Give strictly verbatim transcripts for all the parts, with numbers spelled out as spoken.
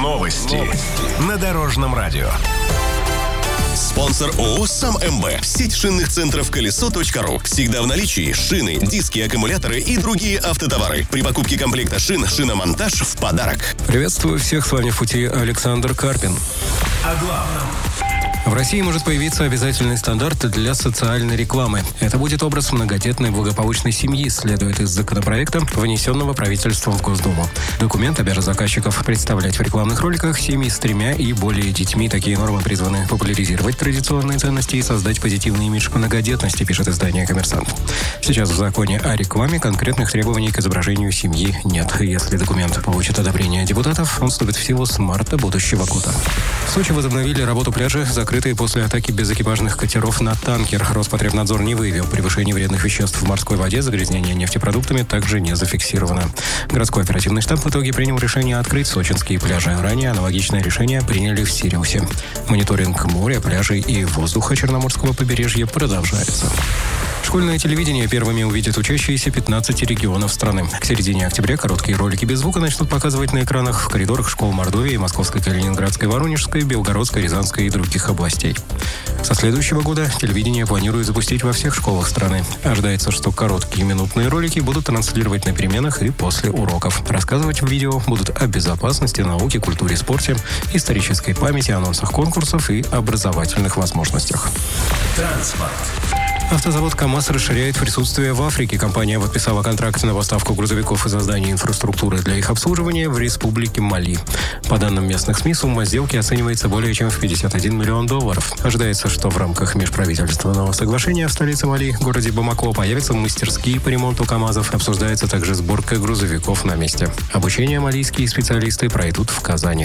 Новости. Новости. На Дорожном радио. Спонсор ООО «Сам МБ». Сеть шинных центров колесо точка ру. Всегда в наличии шины, диски, аккумуляторы и другие автотовары. При покупке комплекта шин шиномонтаж в подарок. Приветствую всех, с вами в пути Александр Карпин. О главном. В России может появиться обязательный стандарт для социальной рекламы. Это будет образ многодетной благополучной семьи, следует из законопроекта, внесенного правительством в Госдуму. Документ обяжет заказчиков представлять в рекламных роликах семьи с тремя и более детьми. Такие нормы призваны популяризировать традиционные ценности и создать позитивный имидж многодетности, пишет издание «Коммерсант». Сейчас в законе о рекламе конкретных требований к изображению семьи нет. Если документ получит одобрение депутатов, он вступит в силу с марта будущего года. В Сочи возобновили работу пляжа, закрытые после атаки безэкипажных катеров на танкер. Роспотребнадзор не выявил превышение вредных веществ в морской воде, загрязнение нефтепродуктами также не зафиксировано. Городской оперативный штаб в итоге принял решение открыть сочинские пляжи. Ранее аналогичное решение приняли в Сириусе. Мониторинг моря, пляжей и воздуха Черноморского побережья продолжается. Школьное телевидение первыми увидят учащиеся пятнадцати регионов страны. К середине октября короткие ролики без звука начнут показывать на экранах в коридорах школ Мордовии, Московской, Калининградской, Воронежской, Белгородской, Рязанской и других областей. Со следующего года телевидение планирует запустить во всех школах страны. Ожидается, что короткие минутные ролики будут транслировать на переменах и после уроков. Рассказывать в видео будут о безопасности, науке, культуре, спорте, исторической памяти, анонсах конкурсов и образовательных возможностях. Транспорт. Автозавод КАМАЗ расширяет присутствие в Африке. Компания подписала контракт на поставку грузовиков и создание инфраструктуры для их обслуживания в Республике Мали. По данным местных СМИ, сумма сделки оценивается более чем в пятьдесят один миллион долларов. Ожидается, что в рамках межправительственного соглашения в столице Мали, городе Бамако, появятся мастерские по ремонту КАМАЗов. Обсуждается также сборка грузовиков на месте. Обучение малийские специалисты пройдут в Казани.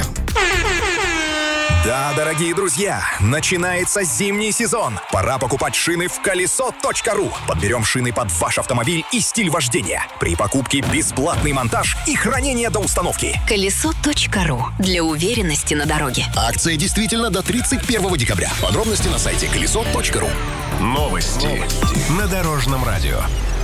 Да, дорогие друзья, начинается зимний сезон. Пора покупать шины в колесо точка ру. Подберем шины под ваш автомобиль и стиль вождения. При покупке бесплатный монтаж и хранение до установки. колесо точка ру. Для уверенности на дороге. Акция действительно до тридцать первого декабря. Подробности на сайте колесо точка ру. Новости. Новости. На Дорожном радио.